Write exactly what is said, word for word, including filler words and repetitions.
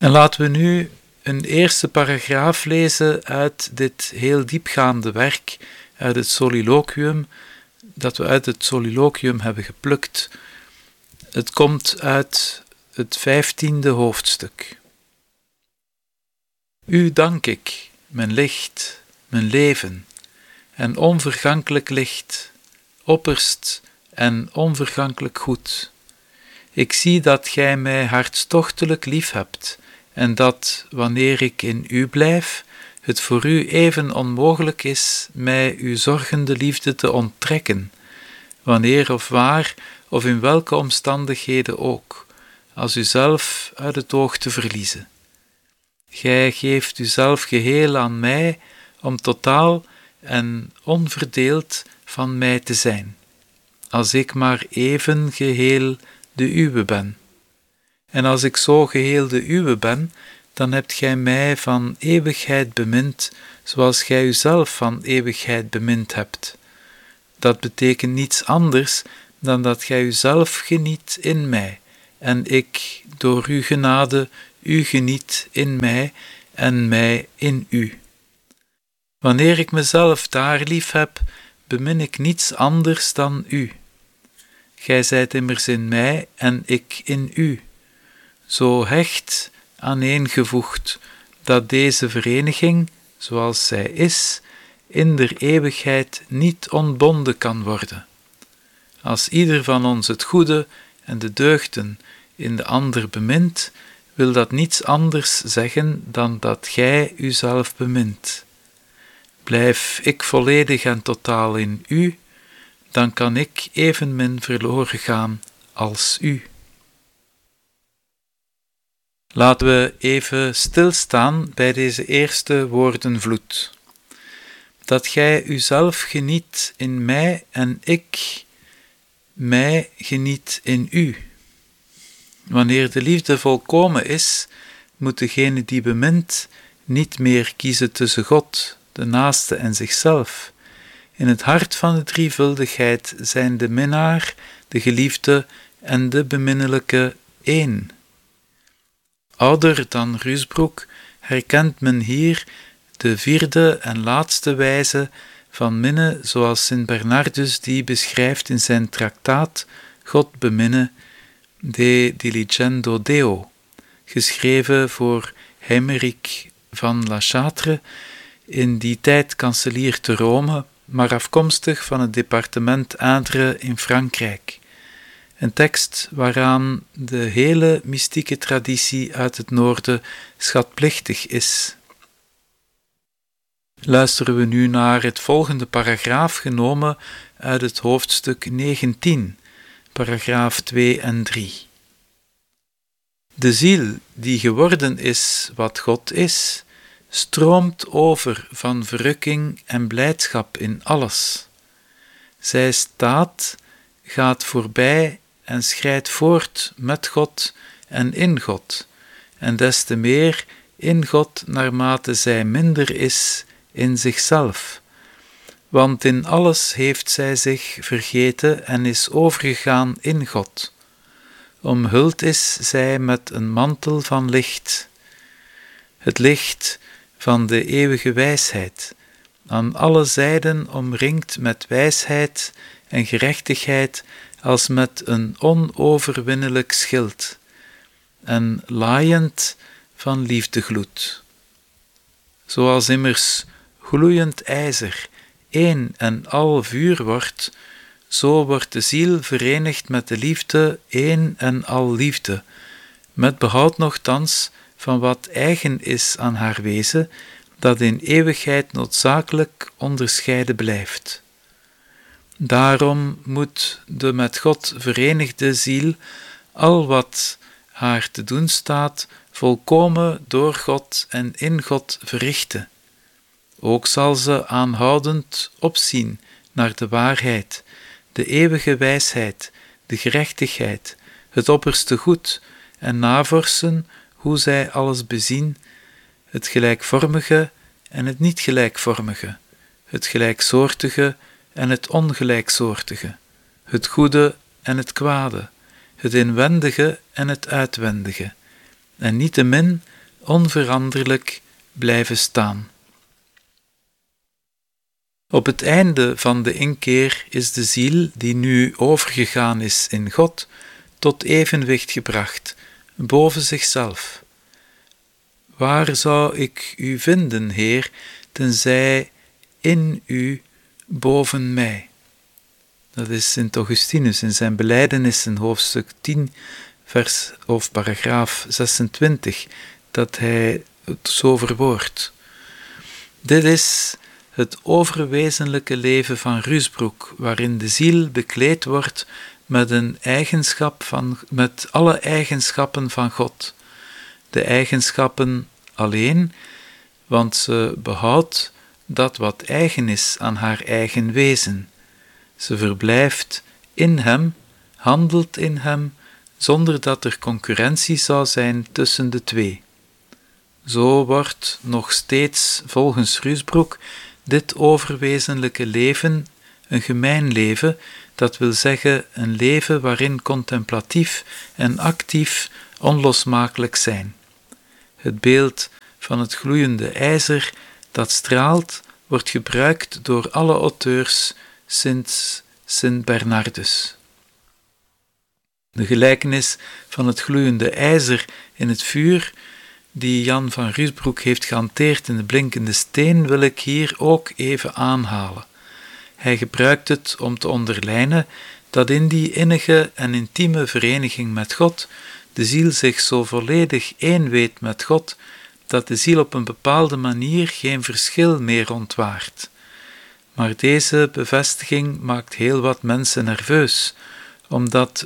En laten we nu een eerste paragraaf lezen uit dit heel diepgaande werk, uit het soliloquium, dat we uit het soliloquium hebben geplukt. Het komt uit het vijftiende hoofdstuk. U dank ik, mijn licht, mijn leven, en onvergankelijk licht, opperst en onvergankelijk goed. Ik zie dat gij mij hartstochtelijk lief hebt, en dat, wanneer ik in u blijf, het voor u even onmogelijk is mij uw zorgende liefde te onttrekken, wanneer of waar of in welke omstandigheden ook, als u zelf uit het oog te verliezen. Gij geeft uzelf geheel aan mij om totaal en onverdeeld van mij te zijn, als ik maar even geheel de uwe ben. En als ik zo geheel de uwe ben, dan hebt gij mij van eeuwigheid bemind, zoals gij uzelf van eeuwigheid bemind hebt. Dat betekent niets anders dan dat gij uzelf geniet in mij, en ik, door uw genade, u geniet in mij en mij in u. Wanneer ik mezelf daar lief heb, bemin ik niets anders dan u. Gij zijt immers in mij en ik in u, zo hecht aaneengevoegd, dat deze vereniging, zoals zij is, in der eeuwigheid niet ontbonden kan worden. Als ieder van ons het goede en de deugden in de ander bemint, wil dat niets anders zeggen dan dat gij uzelf bemint. Blijf ik volledig en totaal in u, dan kan ik evenmin verloren gaan als u. Laten we even stilstaan bij deze eerste woordenvloed. Dat gij uzelf geniet in mij en ik mij geniet in u. Wanneer de liefde volkomen is, moet degene die bemint niet meer kiezen tussen God, de naaste en zichzelf. In het hart van de drievuldigheid zijn de minnaar, de geliefde en de beminnelijke één. Ouder dan Ruysbroeck herkent men hier de vierde en laatste wijze van minnen, zoals Sint Bernardus die beschrijft in zijn traktaat God beminnen, De Diligendo Deo, geschreven voor Heymeric van La Châtre, in die tijd kanselier te Rome, maar afkomstig van het departement Indre in Frankrijk. Een tekst waaraan de hele mystieke traditie uit het noorden schatplichtig is. Luisteren we nu naar het volgende paragraaf genomen uit het hoofdstuk negentien, paragraaf twee en drie. De ziel die geworden is wat God is, stroomt over van verrukking en blijdschap in alles. Zij staat, gaat voorbij en schrijdt voort met God en in God, en des te meer in God naarmate zij minder is in zichzelf. Want in alles heeft zij zich vergeten en is overgegaan in God. Omhuld is zij met een mantel van licht, het licht van de eeuwige wijsheid, aan alle zijden omringd met wijsheid en gerechtigheid als met een onoverwinnelijk schild, en laaiend van liefdegloed. Zoals immers gloeiend ijzer één en al vuur wordt, zo wordt de ziel verenigd met de liefde één en al liefde, met behoud nochtans van wat eigen is aan haar wezen, dat in eeuwigheid noodzakelijk onderscheiden blijft. Daarom moet de met God verenigde ziel al wat haar te doen staat, volkomen door God en in God verrichten. Ook zal ze aanhoudend opzien naar de waarheid, de eeuwige wijsheid, de gerechtigheid, het opperste goed, en navorsen hoe zij alles bezien, het gelijkvormige en het niet gelijkvormige, het gelijksoortige en het ongelijksoortige, het goede en het kwade, het inwendige en het uitwendige, en niettemin onveranderlijk blijven staan. Op het einde van de inkeer is de ziel, die nu overgegaan is in God, tot evenwicht gebracht, boven zichzelf. Waar zou ik u vinden, Heer, tenzij in u boven mij? Dat is Sint Augustinus in zijn belijdenis hoofdstuk tien, vers of paragraaf zesentwintig, dat hij het zo verwoordt. Dit is het overwezenlijke leven van Ruysbroek, waarin de ziel bekleed wordt met, een eigenschap van, met alle eigenschappen van God. De eigenschappen alleen, want ze behoudt dat wat eigen is aan haar eigen wezen. Ze verblijft in hem, handelt in hem, zonder dat er concurrentie zou zijn tussen de twee. Zo wordt nog steeds volgens Ruysbroek dit overwezenlijke leven een gemeen leven, dat wil zeggen een leven waarin contemplatief en actief onlosmakelijk zijn. Het beeld van het gloeiende ijzer dat straalt wordt gebruikt door alle auteurs sinds Sint Bernardus. De gelijkenis van het gloeiende ijzer in het vuur, die Jan van Ruysbroek heeft gehanteerd in de blinkende steen, wil ik hier ook even aanhalen. Hij gebruikt het om te onderlijnen dat in die innige en intieme vereniging met God de ziel zich zo volledig één weet met God, dat de ziel op een bepaalde manier geen verschil meer ontwaart. Maar deze bevestiging maakt heel wat mensen nerveus, omdat